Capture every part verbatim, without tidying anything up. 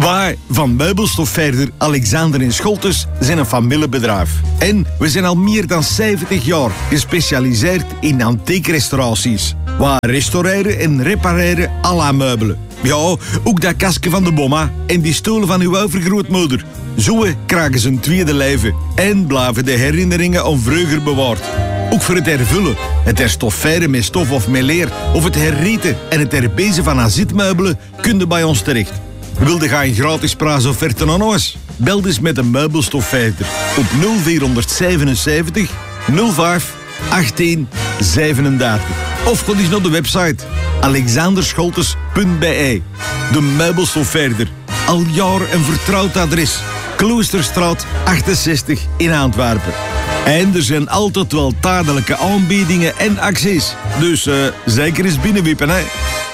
Wij van meubelstofverder Alexander en Scholtes zijn een familiebedrijf. En we zijn al meer dan zeventig jaar gespecialiseerd in antiek-restauraties. Wij restaureren en repareren alle meubelen. Ja, ook dat kastje van de bomma en die stoelen van uw overgrootmoeder. Zo krijgen ze een tweede leven en blijven de herinneringen aan vroeger bewaard. Ook voor het hervullen, het herstofferen met stof of met leer, of het herrieten en het herbezen van azitmeubelen kun je bij ons terecht. Wilde ga een gratis prijsofferte aan ons? Bel dus met een meubelstofverder op nul vier zevenenzeventig nul vijf achttien zevenendertig. Of ga eens naar de website alexanderscholtes punt b e. De meubelstofverder. Al jaren een vertrouwd adres. Kloosterstraat achtenzestig in Antwerpen. En er zijn altijd wel tijdelijke aanbiedingen en acties. Dus uh, zeker eens binnenwippen, hè.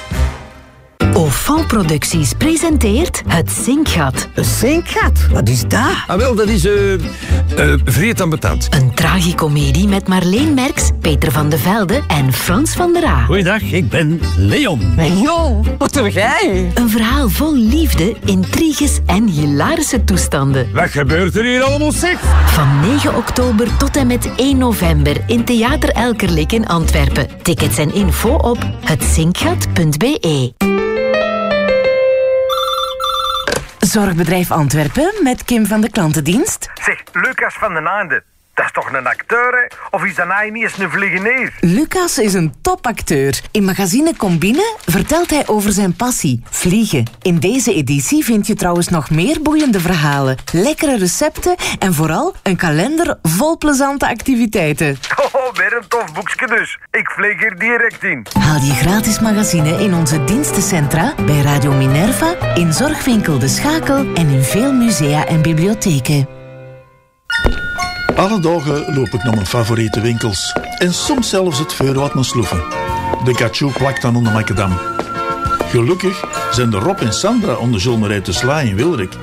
Ofan Producties presenteert Het Zinkgat. Een zinkgat? Wat is dat? Ah, wel, dat is uh, uh, vreed ambetant. Een tragicomedie met Marleen Merks, Peter van de Velde en Frans van der Aa. Goeiedag, ik ben Leon. Leon, wat doe jij? Een verhaal vol liefde, intriges en hilarische toestanden. Wat gebeurt er hier allemaal, zeg? Van negen oktober tot en met één november in Theater Elkerlijk in Antwerpen. Tickets en info op het zinkgat punt b e. Zorgbedrijf Antwerpen met Kim van de Klantendienst. Zeg, Lucas van den Einde, dat is toch een acteur, hè? Of is dat nou niet eens een vliegeneer? Lucas is een topacteur. In magazine Combine vertelt hij over zijn passie, vliegen. In deze editie vind je trouwens nog meer boeiende verhalen, lekkere recepten en vooral een kalender vol plezante activiteiten. Oh, weer een tof boekje dus. Ik vlieg er direct in. Haal je gratis magazine in onze dienstencentra, bij Radio Minerva, in Zorgwinkel De Schakel en in veel musea en bibliotheken. Alle dagen loop ik naar mijn favoriete winkels. En soms zelfs het vuur wat me sloeven. De Cachou plakt dan onder Macadam. Gelukkig zijn de Rob en Sandra onder Zulmerij te Sla in Wilrik.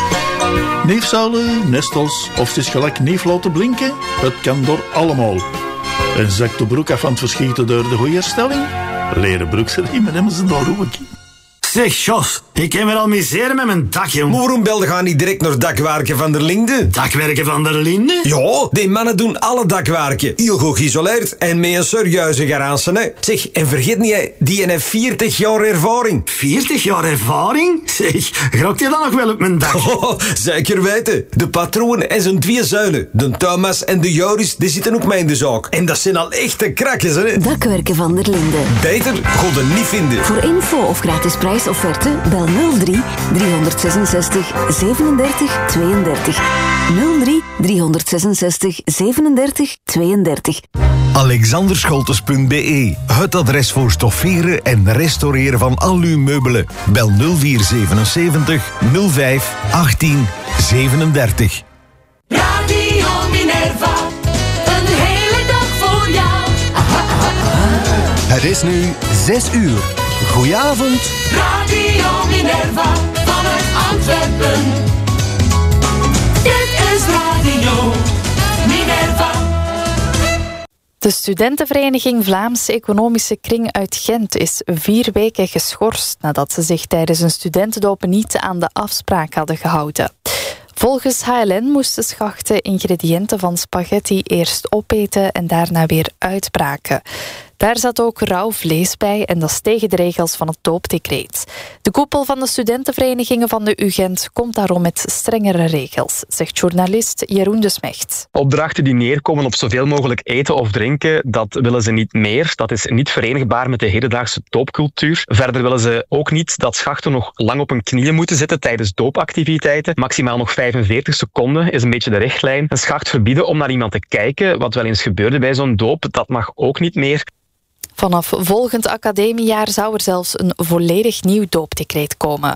Neefzuilen, nestels of het is gelijk neef laten blinken. Het kan door allemaal. En zakt de broek af van het verschieten door de goede stelling? Leren broeksriemen hebben ze daar ook. Zeg, Jos, ik kan me al miseren met mijn dak, jongen. Maar waarom belde gaan niet direct naar dakwerken van der Linde? Dakwerken van der Linde? Ja, die mannen doen alle dakwerken. Heel goed geïsoleerd en met een serieuze garantie, hè. Zeg, en vergeet niet, hè, die heeft veertig jaar ervaring. veertig jaar ervaring? Zeg, grokt je dan nog wel op mijn dak? Oh, zeker weten. De patroon en zijn twee zuilen, de Thomas en de Joris, die zitten ook mee in de zaak. En dat zijn al echte krakkers, hè. Dakwerken van der Linde. Beter, god er niet vinden. Voor info of gratis prijsofferte bel nul drie driehonderdzesenzestig zevenendertig tweeëndertig. nul drie driehonderdzesenzestig zevenendertig tweeëndertig. alexanderscholtes punt b e. Het adres voor stofferen en restaureren van al uw meubelen. Bel nul vier zevenenzeventig nul vijf achttien zevenendertig. Radio Minerva, een hele dag voor jou. Het is nu zes uur. Goedenavond. Radio Minerva vanuit Antwerpen. Dit is Radio Minerva. De studentenvereniging Vlaamse Economische Kring uit Gent is vier weken geschorst nadat ze zich tijdens een studentendoop niet aan de afspraak hadden gehouden. Volgens H L N moesten schachten ingrediënten van spaghetti eerst opeten en daarna weer uitbraken. Daar zat ook rauw vlees bij en dat is tegen de regels van het doopdecreet. De koepel van de studentenverenigingen van de U Gent komt daarom met strengere regels, zegt journalist Jeroen de Smecht. Opdrachten die neerkomen op zoveel mogelijk eten of drinken, dat willen ze niet meer. Dat is niet verenigbaar met de hedendaagse doopcultuur. Verder willen ze ook niet dat schachten nog lang op hun knieën moeten zitten tijdens doopactiviteiten. Maximaal nog vijfenveertig seconden is een beetje de richtlijn. Een schacht verbieden om naar iemand te kijken, wat wel eens gebeurde bij zo'n doop, dat mag ook niet meer. Vanaf volgend academiejaar zou er zelfs een volledig nieuw doopdecreet komen.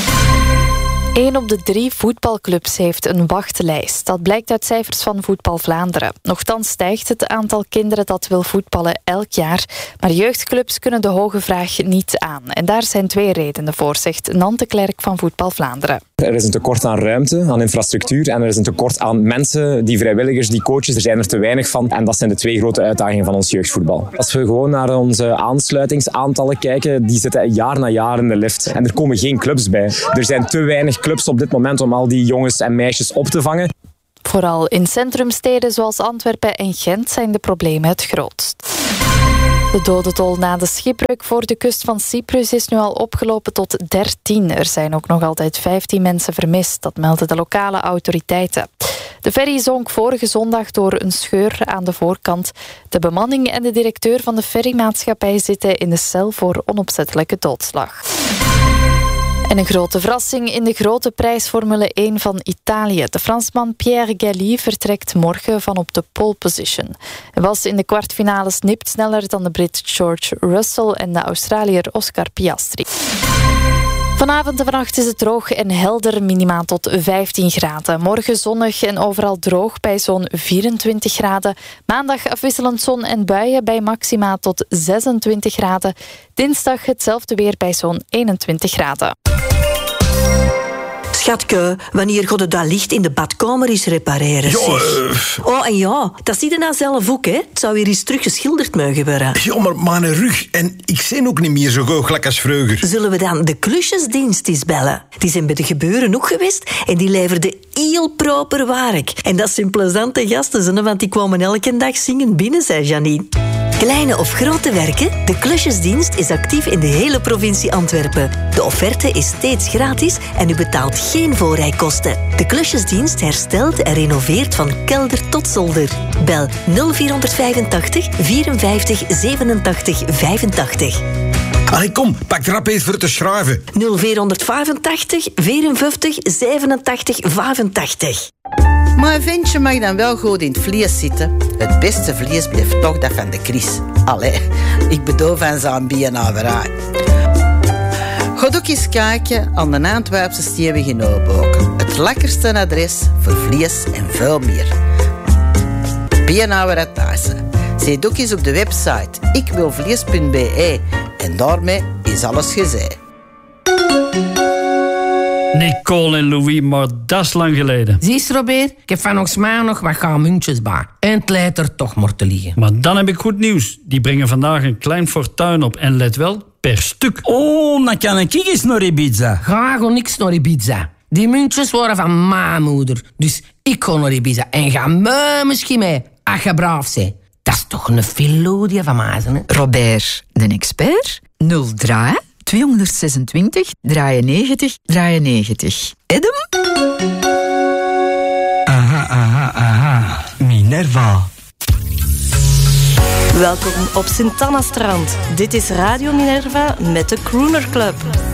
Eén op de drie voetbalclubs heeft een wachtlijst. Dat blijkt uit cijfers van Voetbal Vlaanderen. Nochtans stijgt het aantal kinderen dat wil voetballen elk jaar. Maar jeugdclubs kunnen de hoge vraag niet aan. En daar zijn twee redenen voor, zegt Nante Klerk van Voetbal Vlaanderen. Er is een tekort aan ruimte, aan infrastructuur en er is een tekort aan mensen, die vrijwilligers, die coaches. Er zijn er te weinig van en dat zijn de twee grote uitdagingen van ons jeugdvoetbal. Als we gewoon naar onze aansluitingsaantallen kijken, die zitten jaar na jaar in de lift. En er komen geen clubs bij. Er zijn te weinig clubs op dit moment om al die jongens en meisjes op te vangen. Vooral in centrumsteden zoals Antwerpen en Gent zijn de problemen het grootst. De dodentol na de schipbreuk voor de kust van Cyprus is nu al opgelopen tot dertien. Er zijn ook nog altijd vijftien mensen vermist, dat melden de lokale autoriteiten. De ferry zonk vorige zondag door een scheur aan de voorkant. De bemanning en de directeur van de ferrymaatschappij zitten in de cel voor onopzettelijke doodslag. En een grote verrassing in de grote prijs Formule één van Italië. De Fransman Pierre Gasly vertrekt morgen van op de pole position. Hij was in de kwartfinales nipt sneller dan de Brit George Russell en de Australiër Oscar Piastri. Vanavond en vannacht is het droog en helder, minimaal tot vijftien graden. Morgen zonnig en overal droog bij zo'n vierentwintig graden. Maandag afwisselend zon en buien bij maxima tot zesentwintig graden. Dinsdag hetzelfde weer bij zo'n eenentwintig graden. Schatke, wanneer God het dat licht in de badkamer is repareren, Ja, zeg. uh... Oh, en ja, dat zie je nou zelf ook, hè. Het zou weer eens teruggeschilderd mogen worden. Ja, maar mijn rug. En ik zie ook niet meer zo goochelijk als vroeger. Zullen we dan de klusjesdienst eens bellen? Die zijn bij de gebeuren ook geweest en die leverden heel proper werk. En dat zijn plezante gasten, zijn, want die kwamen elke dag zingen binnen, zei Janine. Kleine of grote werken, de klusjesdienst is actief in de hele provincie Antwerpen. De offerte is steeds gratis en u betaalt geen voorrijkosten. De klusjesdienst herstelt en renoveert van kelder tot zolder. Bel nul vierhonderdvijfentachtig vierenvijftig zevenentachtig vijfentachtig. Allee, kom, pak rap eens voor te schrijven. nul vierhonderdvijfentachtig vierenvijftig zevenentachtig vijfentachtig. Maar een ventje mag dan wel goed in het vlees zitten. Het beste vlees blijft toch dat van de Chris. Allee, ik bedoel van zijn bienaverij. Ga ook eens kijken aan de Antwerpse Stevig in Oboken. Het lekkerste adres voor vlees en veel meer. Bienaverij Thijssen. Zet ook eens op de website ikwilvlees punt be en daarmee is alles gezegd. Nicole en Louis, maar dat is lang geleden. Zie je, Robert? Ik heb van ons mij nog wat gaan muntjes bij. En het leidt er toch maar te liggen. Maar dan heb ik goed nieuws. Die brengen vandaag een klein fortuin op. En let wel, per stuk. Oh, dan kan ik eens naar Ibiza. Ga gewoon niks naar Ibiza. Die muntjes waren van mijn moeder. Dus ik ga naar Ibiza. En ga mij misschien mee. Ach, je braaf zijn. Dat is toch een filodie van mij, hè? Robert, de expert. nul drie tweehonderdzesentwintig drieënnegentig drieënnegentig. Edem? Aha, aha, aha. Minerva. Welkom op Sint-Anna-strand. Dit is Radio Minerva met de Crooner Club.